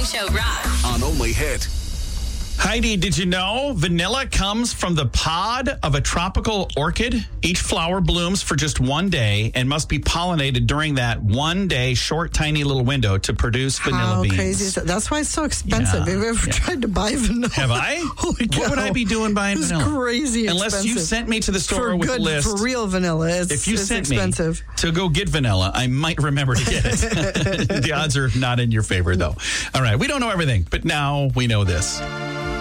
Morning Show Rock. On Only Hit. Heidi, did you know vanilla comes from the pod of a tropical orchid? Each flower blooms for just one day and must be pollinated during that 1 day short, tiny little window to produce vanilla beans. How crazy is that? That's why it's so expensive. Yeah, Have you ever tried to buy vanilla? Have I? Holy cow. What would I be doing buying vanilla? It's crazy Unless expensive. you sent me to the store for with good, a list. For real vanilla, If you it's sent expensive. me to go get vanilla, I might remember to get it. The odds are not in your favor, though. All right, we don't know everything, but now we know this.